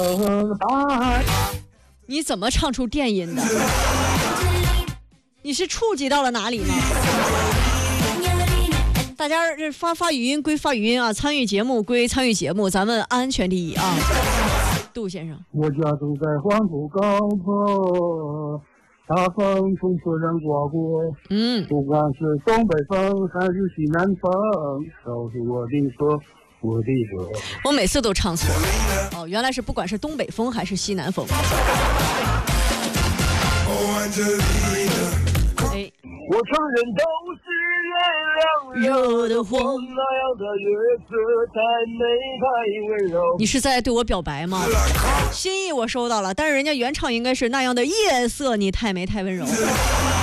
你怎么唱出电音的？你是触及到了哪里吗？大家发语音归发语音啊，参与节目归参与节目，咱们安全第一啊。杜先生， 我家住在黄土高坡，大风从车上刮过，不管是东北风还是西南风，都是我的歌，我的歌。 我每次都唱错哦，原来是不管是东北风还是西南风。哎， 我承认都是月亮惹的祸，那样的月色太美太温柔。 你是在对我表白吗？心意我收到了，但是人家原唱应该是那样的夜色，你太美太温柔。